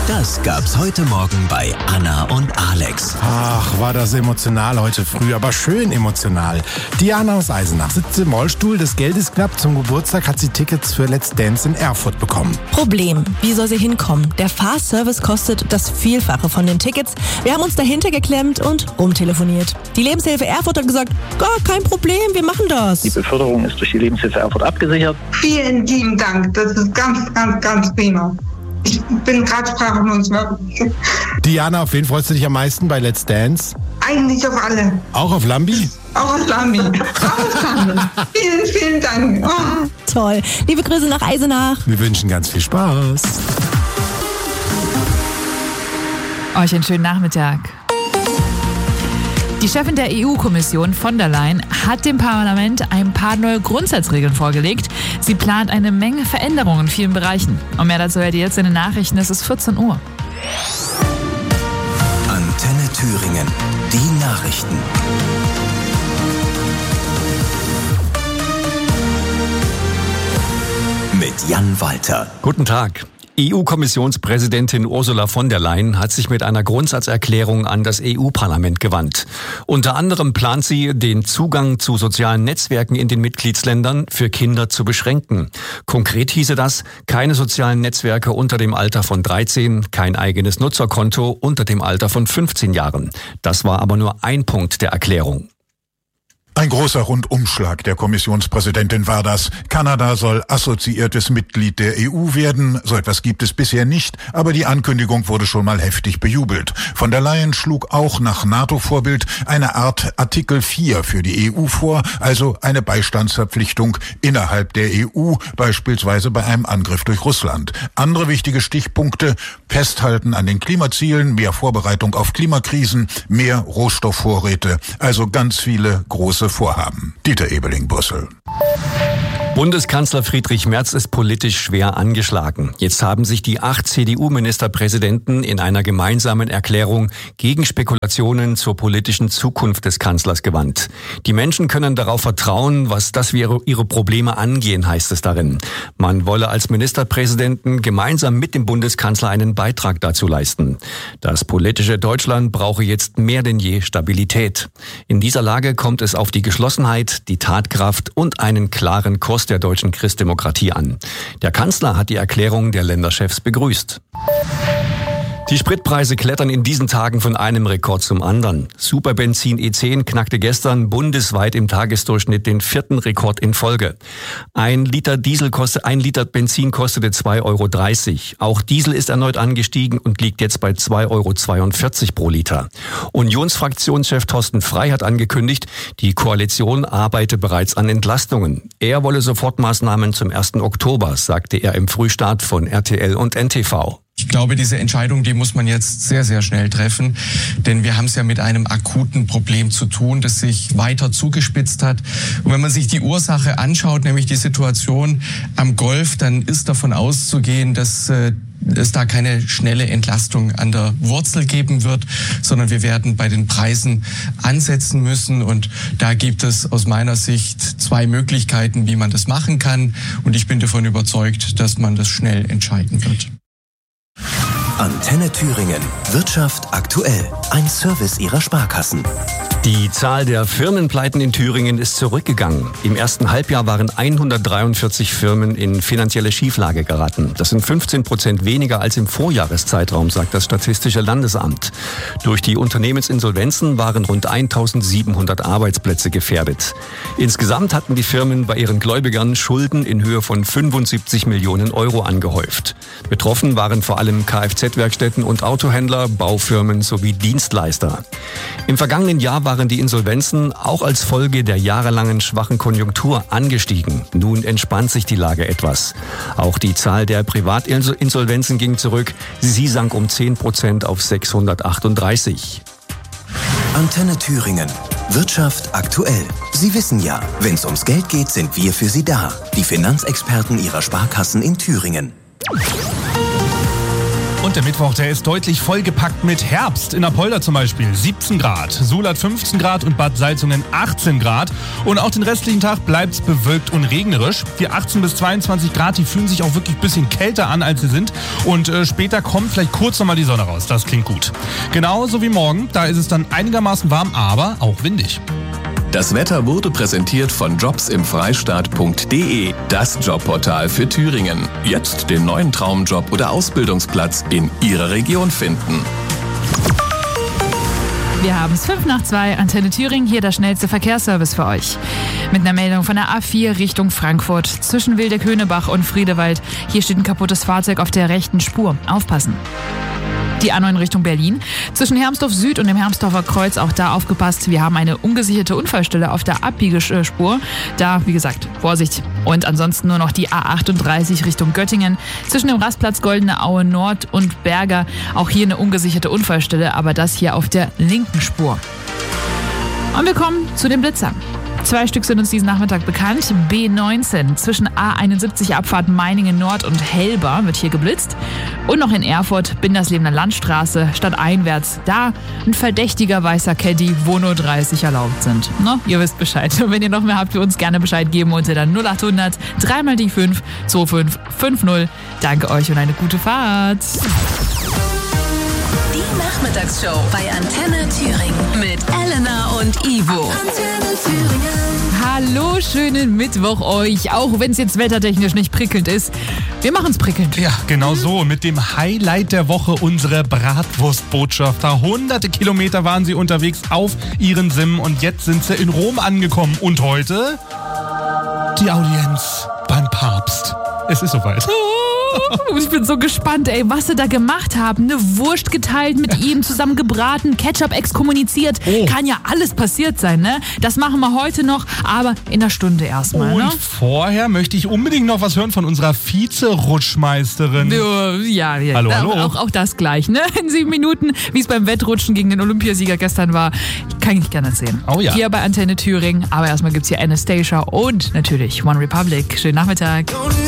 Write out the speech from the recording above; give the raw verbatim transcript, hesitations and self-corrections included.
Das gab's heute Morgen bei Anna und Alex. Ach, war das emotional heute früh, aber schön emotional. Diana aus Eisenach sitzt im Rollstuhl, das Geld ist knapp. Zum Geburtstag hat sie Tickets für Let's Dance in Erfurt bekommen. Problem, wie soll sie hinkommen? Der Fahrservice kostet das Vielfache von den Tickets. Wir haben uns dahinter geklemmt und rumtelefoniert. Die Lebenshilfe Erfurt hat gesagt, gar kein Problem, wir machen das. Die Beförderung ist durch die Lebenshilfe Erfurt abgesichert. Vielen lieben Dank, das ist ganz, ganz, ganz prima. Ich bin gerade sprachlos. Diana, auf wen freust du dich am meisten bei Let's Dance? Eigentlich auf alle. Auch auf Lambi? Auch auf Lambi. Auch auf Lambi. Vielen, vielen Dank. Oh. Toll. Liebe Grüße nach Eisenach. Wir wünschen ganz viel Spaß. Euch einen schönen Nachmittag. Die Chefin der E U-Kommission von der Leyen hat dem Parlament ein paar neue Grundsatzregeln vorgelegt. Sie plant eine Menge Veränderungen in vielen Bereichen. Und mehr dazu hört ihr jetzt in den Nachrichten. Es ist vierzehn Uhr. Antenne Thüringen. Die Nachrichten. Mit Jan Walter. Guten Tag. E U-Kommissionspräsidentin Ursula von der Leyen hat sich mit einer Grundsatzerklärung an das E U-Parlament gewandt. Unter anderem plant sie, den Zugang zu sozialen Netzwerken in den Mitgliedsländern für Kinder zu beschränken. Konkret hieße das, keine sozialen Netzwerke unter dem Alter von dreizehn, kein eigenes Nutzerkonto unter dem Alter von fünfzehn Jahren. Das war aber nur ein Punkt der Erklärung. Ein großer Rundumschlag der Kommissionspräsidentin war das. Kanada soll assoziiertes Mitglied der E U werden. So etwas gibt es bisher nicht, aber die Ankündigung wurde schon mal heftig bejubelt. Von der Leyen schlug auch nach NATO-Vorbild eine Art Artikel vier für die E U vor, also eine Beistandsverpflichtung innerhalb der E U, beispielsweise bei einem Angriff durch Russland. Andere wichtige Stichpunkte: Festhalten an den Klimazielen, mehr Vorbereitung auf Klimakrisen, mehr Rohstoffvorräte, also ganz viele große Vorhaben. Dieter Ebeling, Brüssel. Bundeskanzler Friedrich Merz ist politisch schwer angeschlagen. Jetzt haben sich die acht C D U-Ministerpräsidenten in einer gemeinsamen Erklärung gegen Spekulationen zur politischen Zukunft des Kanzlers gewandt. Die Menschen können darauf vertrauen, was das wir ihre Probleme angehen, heißt es darin. Man wolle als Ministerpräsidenten gemeinsam mit dem Bundeskanzler einen Beitrag dazu leisten. Das politische Deutschland brauche jetzt mehr denn je Stabilität. In dieser Lage kommt es auf die Geschlossenheit, die Tatkraft und einen klaren Kurs der deutschen Christdemokratie an. Der Kanzler hat die Erklärung der Länderchefs begrüßt. Die Spritpreise klettern in diesen Tagen von einem Rekord zum anderen. Superbenzin E zehn knackte gestern bundesweit im Tagesdurchschnitt den vierten Rekord in Folge. Ein Liter Diesel kostet, ein Liter Benzin kostete zwei Euro dreißig. Auch Diesel ist erneut angestiegen und liegt jetzt bei zwei Euro zweiundvierzig pro Liter. Unionsfraktionschef Thorsten Frey hat angekündigt, die Koalition arbeite bereits an Entlastungen. Er wolle Sofortmaßnahmen zum ersten Oktober, sagte er im Frühstart von R T L und N T V. Ich glaube, diese Entscheidung, die muss man jetzt sehr, sehr schnell treffen, denn wir haben es ja mit einem akuten Problem zu tun, das sich weiter zugespitzt hat. Und wenn man sich die Ursache anschaut, nämlich die Situation am Golf, dann ist davon auszugehen, dass äh, es da keine schnelle Entlastung an der Wurzel geben wird, sondern wir werden bei den Preisen ansetzen müssen. Und da gibt es aus meiner Sicht zwei Möglichkeiten, wie man das machen kann. Und ich bin davon überzeugt, dass man das schnell entscheiden wird. Antenne Thüringen. Wirtschaft aktuell. Ein Service Ihrer Sparkassen. Die Zahl der Firmenpleiten in Thüringen ist zurückgegangen. Im ersten Halbjahr waren hundertdreiundvierzig Firmen in finanzielle Schieflage geraten. Das sind fünfzehn Prozent weniger als im Vorjahreszeitraum, sagt das Statistische Landesamt. Durch die Unternehmensinsolvenzen waren rund eintausendsiebenhundert Arbeitsplätze gefährdet. Insgesamt hatten die Firmen bei ihren Gläubigern Schulden in Höhe von fünfundsiebzig Millionen Euro angehäuft. Betroffen waren vor allem Kfz-Werkstätten und Autohändler, Baufirmen sowie Dienstleister. Im vergangenen Jahr waren die Insolvenzen auch als Folge der jahrelangen schwachen Konjunktur angestiegen. Nun entspannt sich die Lage etwas. Auch die Zahl der Privatinsolvenzen ging zurück. Sie sank um zehn Prozent auf sechshundertachtunddreißig. Antenne Thüringen. Wirtschaft aktuell. Sie wissen ja, wenn es ums Geld geht, sind wir für Sie da. Die Finanzexperten Ihrer Sparkassen in Thüringen. Und der Mittwoch, der ist deutlich vollgepackt mit Herbst. In Apolda zum Beispiel siebzehn Grad, Suhl hat fünfzehn Grad und Bad Salzungen achtzehn Grad. Und auch den restlichen Tag bleibt es bewölkt und regnerisch. Die achtzehn bis zweiundzwanzig Grad, die fühlen sich auch wirklich ein bisschen kälter an, als sie sind. Und äh, später kommt vielleicht kurz nochmal die Sonne raus. Das klingt gut. Genauso wie morgen, da ist es dann einigermaßen warm, aber auch windig. Das Wetter wurde präsentiert von jobs im freistaat punkt de, das Jobportal für Thüringen. Jetzt den neuen Traumjob oder Ausbildungsplatz in Ihrer Region finden. Wir haben es fünf nach zwei, Antenne Thüringen, hier der schnellste Verkehrsservice für euch. Mit einer Meldung von der A vier Richtung Frankfurt, zwischen Wildeck-Höhnebach und Friedewald. Hier steht ein kaputtes Fahrzeug auf der rechten Spur. Aufpassen. Die A neun Richtung Berlin. Zwischen Hermsdorf Süd und dem Hermsdorfer Kreuz, auch da aufgepasst. Wir haben eine ungesicherte Unfallstelle auf der Abbiegespur. Da, wie gesagt, Vorsicht. Und ansonsten nur noch die A achtunddreißig Richtung Göttingen. Zwischen dem Rastplatz Goldene Aue Nord und Berger. Auch hier eine ungesicherte Unfallstelle, aber das hier auf der linken Spur. Und wir kommen zu den Blitzern. Zwei Stück sind uns diesen Nachmittag bekannt. B neunzehn zwischen A einundsiebzig Abfahrt Meiningen Nord und Helber wird hier geblitzt. Und noch in Erfurt, Binderslebener Landstraße, stadteinwärts. Da ein verdächtiger weißer Caddy, wo nur dreißig erlaubt sind. No, ihr wisst Bescheid. Und wenn ihr noch mehr habt, für uns gerne Bescheid geben unter der null achthundert drei mal die fünf zwei fünf fünf null. Danke euch und eine gute Fahrt. Die Nachmittagsshow bei Antenne Thüringen mit Elena und Ivo. Antenne Thüringen. Hallo, schönen Mittwoch euch, auch wenn es jetzt wettertechnisch nicht prickelnd ist. Wir machen es prickelnd. Ja, genau so. Mit dem Highlight der Woche, unsere Bratwurstbotschafter. Hunderte Kilometer waren sie unterwegs auf ihren Sim und jetzt sind sie in Rom angekommen. Und heute die Audienz beim Papst. Es ist soweit. Ich bin so gespannt, ey, was sie da gemacht haben. Eine Wurst geteilt, mit ihm zusammen gebraten, Ketchup exkommuniziert. Oh. Kann ja alles passiert sein, ne? Das machen wir heute noch, aber in einer Stunde erstmal, Und ne? vorher möchte ich unbedingt noch was hören von unserer Vize-Rutschmeisterin. Ja, ja. Hallo, hallo. Auch, auch das gleich, ne? In sieben Minuten, wie es beim Wettrutschen gegen den Olympiasieger gestern war. Kann ich gerne sehen. Oh ja. Hier bei Antenne Thüringen. Aber erstmal gibt's hier Anastasia und natürlich One Republic. Schönen Nachmittag.